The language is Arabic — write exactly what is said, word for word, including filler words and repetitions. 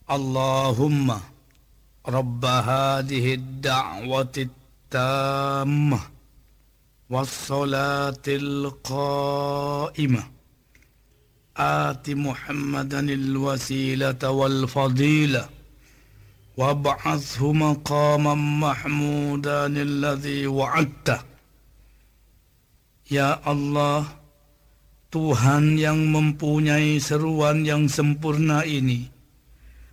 Allahumma Rabba hadhihi ad-da'wati at-tammah was-salatil qa'imah آت محمدا الوسيلة والفضيلة وابعثه مقاما محمودا الذي وعدته. Ya Allah, Tuhan yang mempunyai seruan yang sempurna ini,